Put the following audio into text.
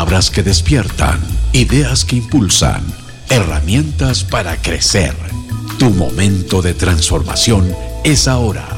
Palabras que despiertan, ideas que impulsan, herramientas para crecer. Tu momento de transformación es ahora.